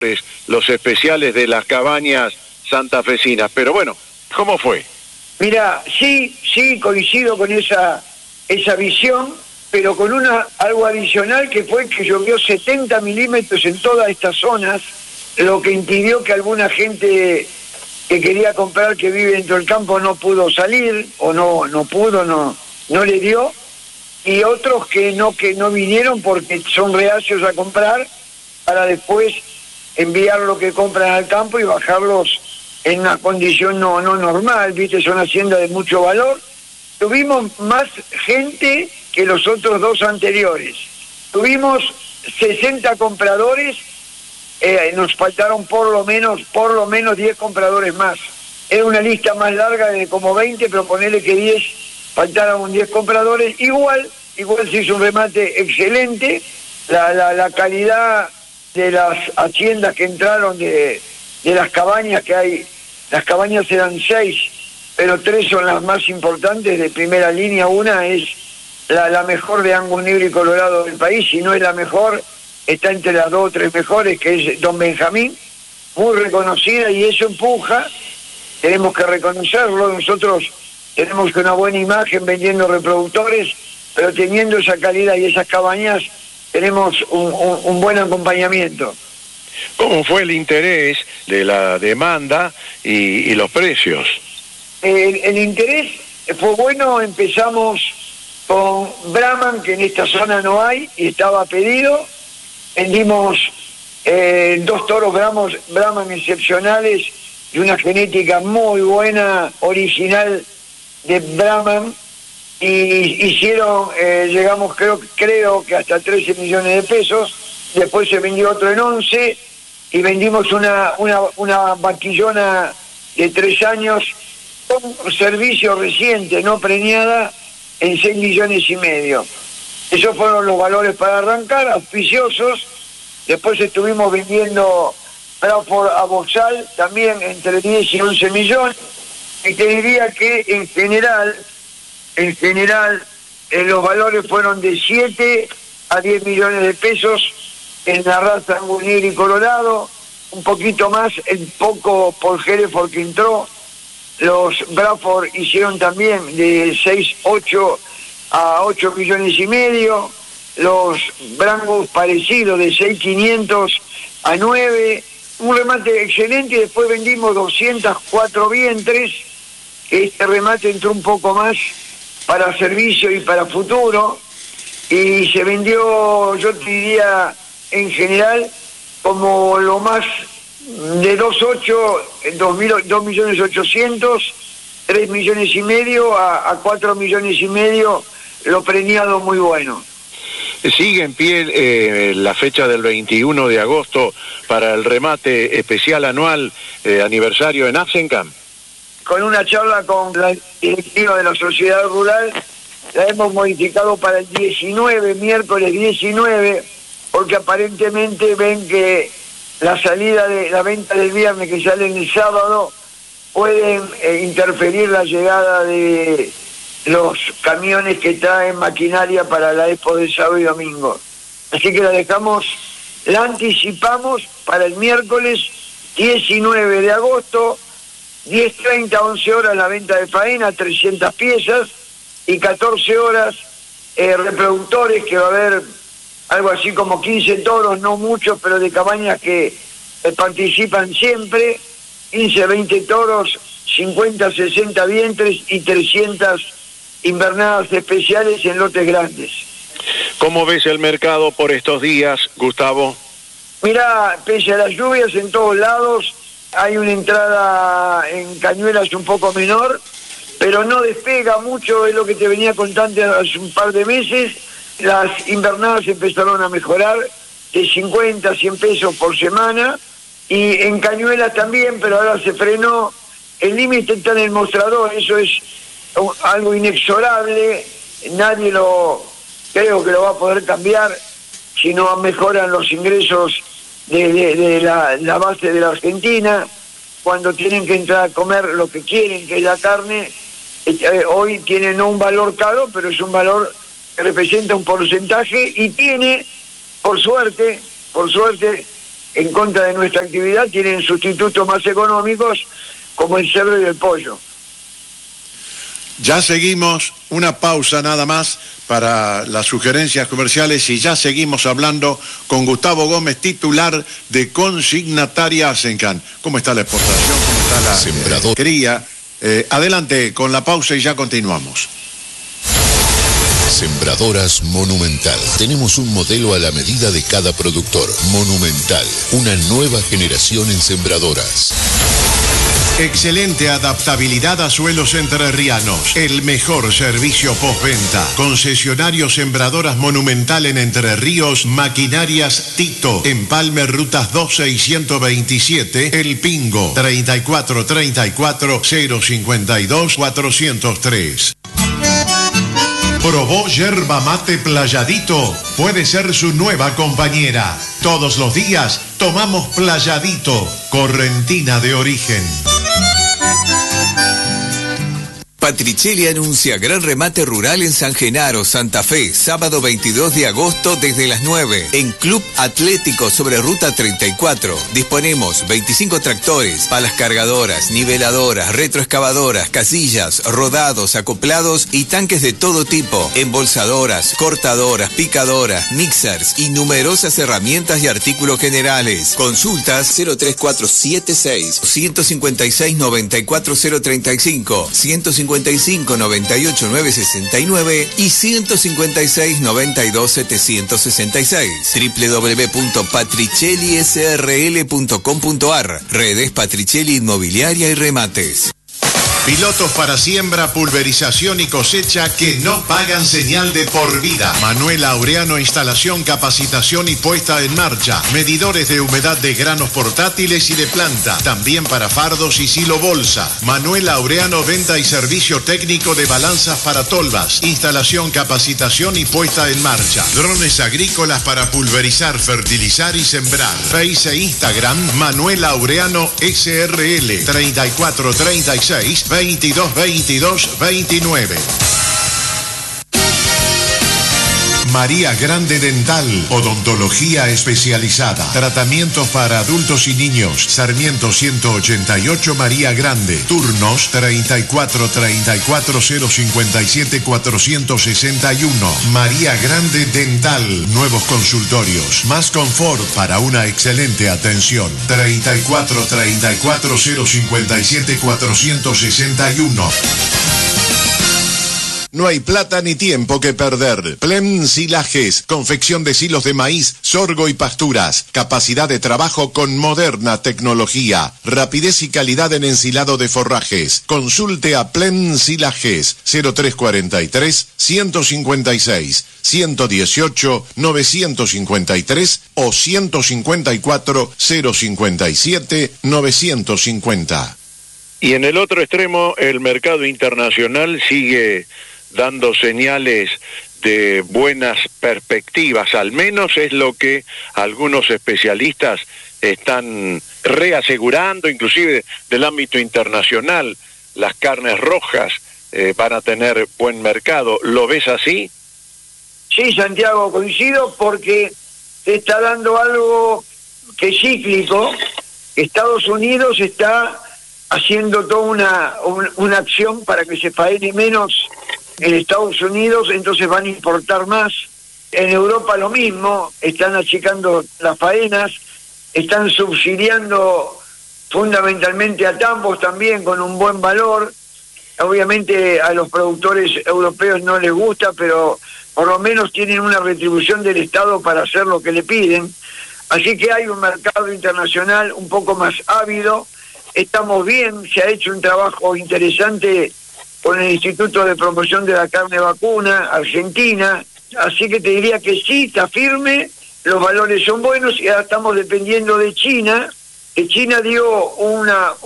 los especiales de las cabañas santafesinas. Pero bueno, ¿cómo fue? Mira, sí, coincido con esa visión, pero con algo adicional, que fue que llovió 70 milímetros en todas estas zonas, lo que impidió que alguna gente que quería comprar, que vive dentro del campo, no pudo salir, o no le dio, y otros que no vinieron porque son reacios a comprar, para después enviar lo que compran al campo y bajarlos en una condición no normal, ¿viste? Son haciendas de mucho valor. Tuvimos más gente que los otros dos anteriores. Tuvimos 60 compradores, nos faltaron por lo menos 10 compradores más. Era una lista más larga de como 20, pero ponele que 10, faltaron 10 compradores. Igual se hizo un remate excelente. La calidad de las haciendas que entraron, de las cabañas que hay, las cabañas eran 6, pero 3 son las más importantes de primera línea. Una es la mejor de Angus Negro y Colorado del país, si no es la mejor, está entre las 2 o 3 mejores, que es Don Benjamín, muy reconocida, y eso empuja, tenemos que reconocerlo. Nosotros tenemos una buena imagen vendiendo reproductores, pero teniendo esa calidad y esas cabañas, tenemos un buen acompañamiento. ¿Cómo fue el interés de la demanda y los precios? El interés fue bueno. Empezamos con Brahman, que en esta zona no hay, y estaba pedido. Vendimos 2 toros Brahman excepcionales, de una genética muy buena, original de Brahman, y hicieron, llegamos creo que hasta 13 millones de pesos. Después se vendió otro en 11, y vendimos una vaquillona de 3 años con servicio reciente, no preñada, en 6 millones y medio. Esos fueron los valores para arrancar, auspiciosos. Después estuvimos vendiendo Bradford a Boxal, también entre 10 y 11 millones. Y te diría que en general, los valores fueron de 7 a 10 millones de pesos en la raza Angus Negro y Colorado, un poquito más, el poco por Hereford que entró. Los Bradford hicieron también de 6-8 a 8 millones y medio. Los Brangus parecidos, de 6.500 a 9. Un remate excelente, y después vendimos 204 vientres. Este remate entró un poco más para servicio y para futuro, y se vendió, yo te diría, en general, como lo más de 2.8, 2.800.000, 3 millones y medio a 4 millones y medio, lo preñado muy bueno. ¿Sigue en pie la fecha del 21 de agosto para el remate especial anual aniversario en Absenkamp? Con una charla con la directiva de la sociedad rural, la hemos modificado para el 19, miércoles 19, porque aparentemente ven que la salida de la venta del viernes, que sale el sábado, pueden interferir la llegada de los camiones que traen maquinaria para la expo de sábado y domingo. Así que la anticipamos para el miércoles 19 de agosto, 10:30 a 11 horas la venta de faena, 300 piezas, y 14 horas reproductores, que va a haber algo así como 15 toros, no muchos, pero de cabañas que participan siempre, 15, 20 toros, 50, 60 vientres y 300 invernadas especiales en lotes grandes. ¿Cómo ves el mercado por estos días, Gustavo? Mirá, pese a las lluvias en todos lados, hay una entrada en Cañuelas un poco menor, pero no despega mucho, es lo que te venía contando hace un par de meses. Las invernadas empezaron a mejorar de 50 a 100 pesos por semana, y en Cañuelas también, pero ahora se frenó. El límite está en el mostrador, eso es algo inexorable, nadie creo que lo va a poder cambiar si no mejoran los ingresos de la base de la Argentina, cuando tienen que entrar a comer lo que quieren, que es la carne. Hoy tiene no un valor caro, pero es un valor que representa un porcentaje, y tiene, por suerte, en contra de nuestra actividad tienen sustitutos más económicos como el cerdo y el pollo. Ya seguimos, una pausa nada más para las sugerencias comerciales y ya seguimos hablando con Gustavo Gómez, titular de Consignataria Asencan. ¿Cómo está la exportación? ¿Cómo está la cría? Adelante con la pausa y ya continuamos. Sembradoras Monumental. Tenemos un modelo a la medida de cada productor. Monumental, una nueva generación en sembradoras. Excelente adaptabilidad a suelos entrerrianos. El mejor servicio postventa. Concesionario Sembradoras Monumental en Entre Ríos. Maquinarias Tito. Empalme Rutas 12 y 127. El Pingo. 3434 052 403. ¿Probó yerba mate Playadito? Puede ser su nueva compañera. Todos los días tomamos Playadito, correntina de origen. Patricelli anuncia gran remate rural en San Genaro, Santa Fe, sábado 22 de agosto desde las 9, en Club Atlético sobre Ruta 34. Disponemos 25 tractores, palas cargadoras, niveladoras, retroexcavadoras, casillas, rodados, acoplados y tanques de todo tipo, embolsadoras, cortadoras, picadoras, mixers y numerosas herramientas y artículos generales. Consultas 03476 156 94035 155 98 969 y 156 92 766. www.patricellisrl.com.ar. Redes Patricelli Inmobiliaria y Remates. Pilotos para siembra, pulverización y cosecha que no pagan señal de por vida. Manuel Aureano, instalación, capacitación y puesta en marcha. Medidores de humedad de granos portátiles y de planta. También para fardos y silo bolsa. Manuel Aureano, venta y servicio técnico de balanzas para tolvas. Instalación, capacitación y puesta en marcha. Drones agrícolas para pulverizar, fertilizar y sembrar. Face e Instagram, Manuel Aureano SRL 3436 222229. María Grande Dental, odontología especializada, tratamientos para adultos y niños. Sarmiento 188 María Grande, turnos 3434 057 461. María Grande Dental, nuevos consultorios, más confort para una excelente atención. 3434 057 461. No hay plata ni tiempo que perder. Plem Silajes, confección de silos de maíz, sorgo y pasturas. Capacidad de trabajo con moderna tecnología. Rapidez y calidad en ensilado de forrajes. Consulte a Plem Silajes 0343 156 118 953 o 154 057 950. Y en el otro extremo, el mercado internacional sigue dando señales de buenas perspectivas, al menos es lo que algunos especialistas están reasegurando, inclusive del ámbito internacional. Las carnes rojas van a tener buen mercado. ¿Lo ves así? Sí, Santiago, coincido porque se está dando algo que es cíclico. Estados Unidos está haciendo toda una acción para que se faene menos en Estados Unidos, entonces van a importar más. En Europa lo mismo, están achicando las faenas, están subsidiando fundamentalmente a tambos también con un buen valor. Obviamente a los productores europeos no les gusta, pero por lo menos tienen una retribución del Estado para hacer lo que le piden. Así que hay un mercado internacional un poco más ávido. Estamos bien, se ha hecho un trabajo interesante con el Instituto de Promoción de la Carne Vacuna, Argentina, así que te diría que sí, está firme, los valores son buenos y ahora estamos dependiendo de China, que China dio un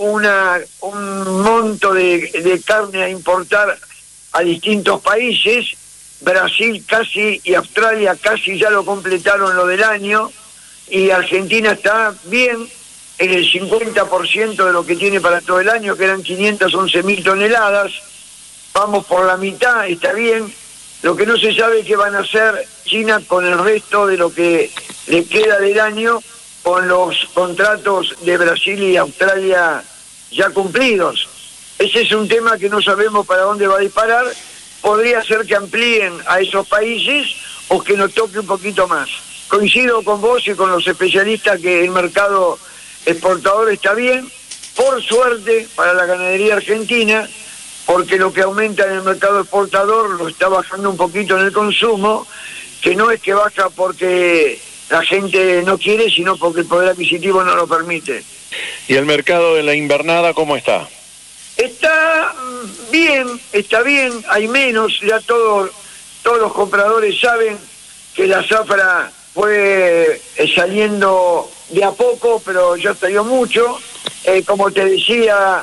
monto de carne a importar a distintos países. Brasil casi y Australia casi ya lo completaron lo del año, y Argentina está bien en el 50% de lo que tiene para todo el año, que eran 511.000 toneladas. Vamos por la mitad, está bien. Lo que no se sabe es qué van a hacer China con el resto de lo que le queda del año, con los contratos de Brasil y Australia ya cumplidos. Ese es un tema que no sabemos para dónde va a disparar. Podría ser que amplíen a esos países o que nos toque un poquito más. Coincido con vos y con los especialistas que el mercado exportador está bien, por suerte para la ganadería argentina, porque lo que aumenta en el mercado exportador lo está bajando un poquito en el consumo, que no es que baja porque la gente no quiere, sino porque el poder adquisitivo no lo permite. ¿Y el mercado de la invernada cómo está? Está bien, hay menos, ya todos los compradores saben que la zafra fue saliendo de a poco, pero ya salió mucho. Como te decía,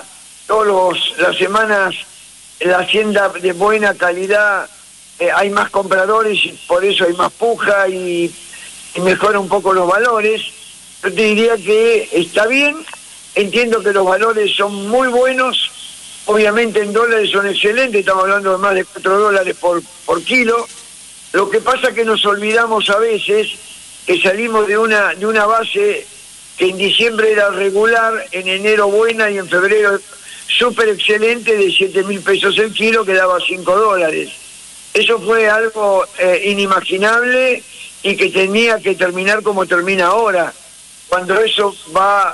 las semanas la hacienda de buena calidad, hay más compradores y por eso hay más puja y mejora un poco los valores. Yo te diría que está bien, entiendo que los valores son muy buenos, obviamente en dólares son excelentes, estamos hablando de más de $4 por kilo. Lo que pasa es que nos olvidamos a veces que salimos de una base que en diciembre era regular, en enero buena y en febrero súper excelente de 7.000 pesos el kilo, que daba $5. Eso fue algo inimaginable y que tenía que terminar como termina ahora. Cuando eso va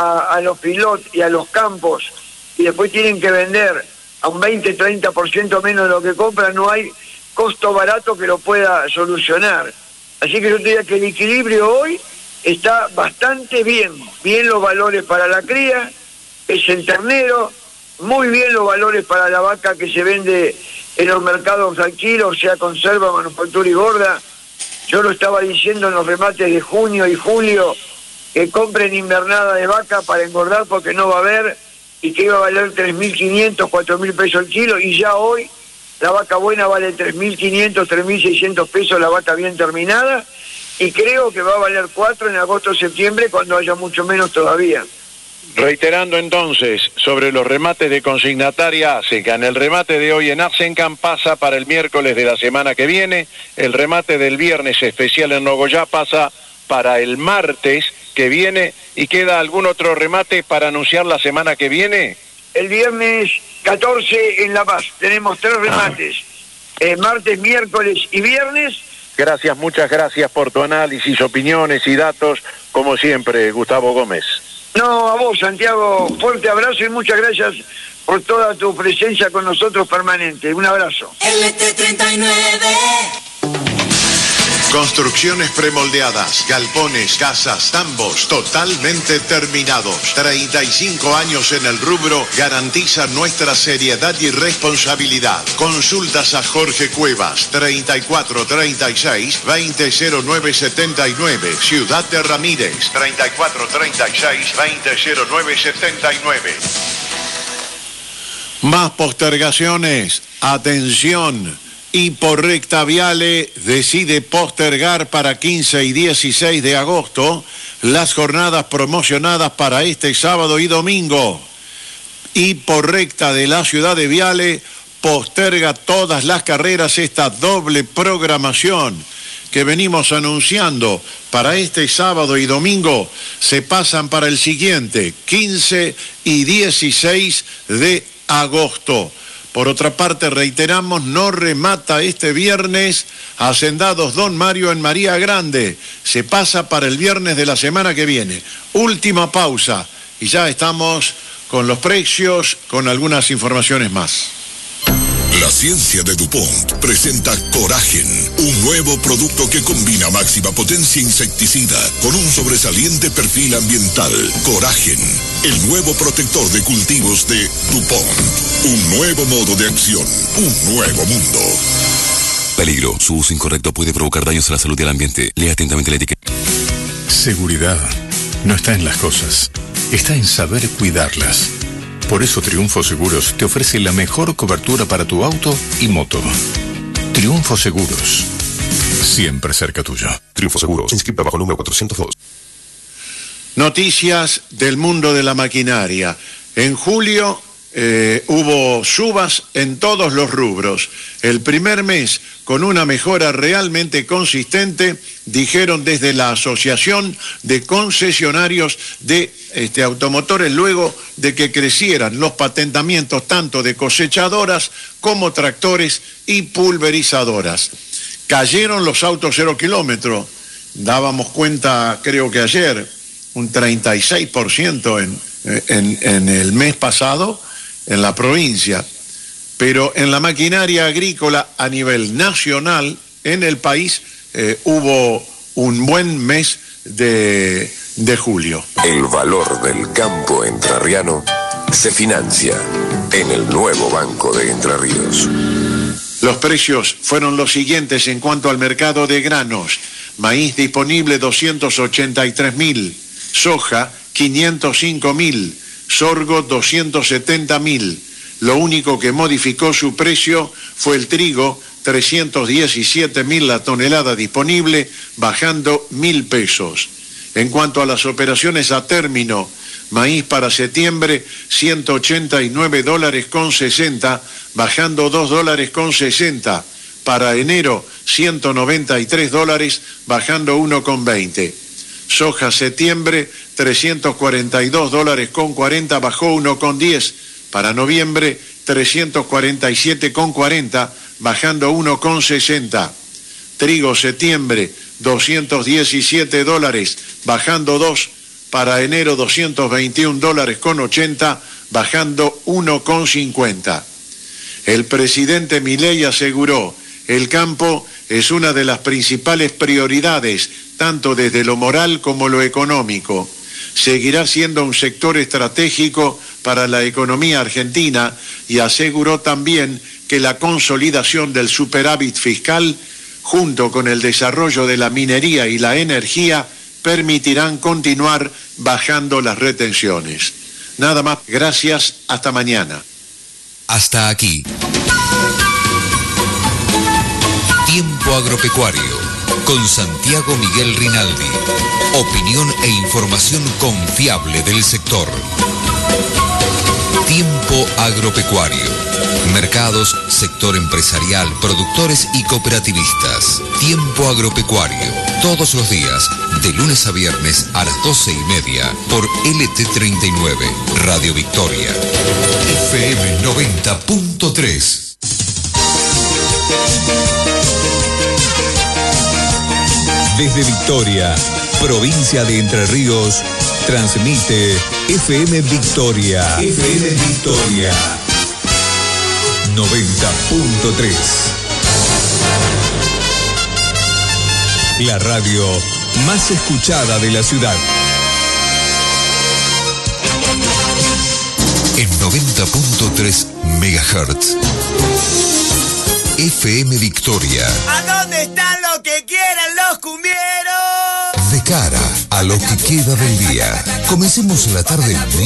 a los pilotos y a los campos y después tienen que vender a un 20-30% menos de lo que compran, no hay costo barato que lo pueda solucionar. Así que yo diría que el equilibrio hoy está bastante bien los valores para la cría, es el ternero, muy bien los valores para la vaca que se vende en los mercados al kilo, o sea, conserva, manufactura y gorda. Yo lo estaba diciendo en los remates de junio y julio, que compren invernada de vaca para engordar porque no va a haber, y que iba a valer 3.500, 4.000 pesos el kilo, y ya hoy la vaca buena vale 3.500, 3.600 pesos la vaca bien terminada, y creo que va a valer 4 en agosto o septiembre cuando haya mucho menos todavía. Reiterando entonces sobre los remates de consignataria Asencan, el remate de hoy en Asencan pasa para el miércoles de la semana que viene, el remate del viernes especial en Nogoyá pasa para el martes que viene, y queda algún otro remate para anunciar la semana que viene. El viernes 14 en La Paz tenemos 3 remates, martes, miércoles y viernes. Gracias, muchas gracias por tu análisis, opiniones y datos, como siempre, Gustavo Gómez. No, a vos, Santiago, fuerte abrazo y muchas gracias por toda tu presencia con nosotros permanente. Un abrazo. LT39. Construcciones premoldeadas, galpones, casas, tambos, totalmente terminados. 35 años en el rubro garantizan nuestra seriedad y responsabilidad. Consultas a Jorge Cuevas, 3436-200979. Ciudad de Ramírez, 3436-200979. Más postergaciones. Atención. Hiporrecta Viale decide postergar para 15 y 16 de agosto las jornadas promocionadas para este sábado y domingo. Hiporrecta de la ciudad de Viale posterga todas las carreras, esta doble programación que venimos anunciando para este sábado y domingo se pasan para el siguiente, 15 y 16 de agosto. Por otra parte, reiteramos, no remata este viernes Hacendados Don Mario en María Grande. Se pasa para el viernes de la semana que viene. Última pausa y ya estamos con los precios, con algunas informaciones más. La ciencia de DuPont presenta Coragen, un nuevo producto que combina máxima potencia insecticida con un sobresaliente perfil ambiental. Coragen, el nuevo protector de cultivos de DuPont. Un nuevo modo de acción, un nuevo mundo. Peligro, su uso incorrecto puede provocar daños a la salud y al ambiente. Lea atentamente la etiqueta. Seguridad no está en las cosas, está en saber cuidarlas. Por eso Triunfo Seguros te ofrece la mejor cobertura para tu auto y moto. Triunfo Seguros, siempre cerca tuyo. Triunfo Seguros, inscrita bajo número 402. Noticias del mundo de la maquinaria. En julio, hubo subas en todos los rubros. El primer mes, con una mejora realmente consistente, dijeron desde la Asociación de Concesionarios de Automotores, luego de que crecieran los patentamientos tanto de cosechadoras como tractores y pulverizadoras. Cayeron los autos 0 kilómetro, dábamos cuenta creo que ayer, un 36% en el mes pasado en la provincia, pero en la maquinaria agrícola a nivel nacional en el país hubo un buen mes de julio. El valor del campo entrerriano se financia en el nuevo Banco de Entre Ríos. Los precios fueron los siguientes en cuanto al mercado de granos: maíz disponible 283.000, soja 505.000, sorgo 270.000. Lo único que modificó su precio fue el trigo, 317.000 la tonelada disponible, bajando 1.000 pesos. En cuanto a las operaciones a término, maíz para septiembre, $189.60, bajando $2.60. Para enero, $193, bajando $1.20. Soja septiembre, $342.40, bajó $1.10. Para noviembre, $347.40, bajando $1.60. Trigo septiembre, $217, bajando $2. Para enero, $221.80, bajando $1.50. El presidente Milei aseguró: el campo es una de las principales prioridades, tanto desde lo moral como lo económico. Seguirá siendo un sector estratégico para la economía argentina, y aseguró también que la consolidación del superávit fiscal, junto con el desarrollo de la minería y la energía, permitirán continuar bajando las retenciones. Nada más, gracias, hasta mañana. Hasta aquí. Tiempo Agropecuario, con Santiago Miguel Rinaldi. Opinión e información confiable del sector. Tiempo Agropecuario. Mercados, sector empresarial, productores y cooperativistas. Tiempo Agropecuario. Todos los días, de lunes a viernes a las 12:30 por LT39, Radio Victoria. FM 90.3. Desde Victoria, provincia de Entre Ríos, transmite FM Victoria. FM Victoria 90.3. La radio más escuchada de la ciudad. En 90.3 MHz. FM Victoria. ¿A dónde están los que quieran los cumbieros? De cara a lo que queda del día, comencemos la tarde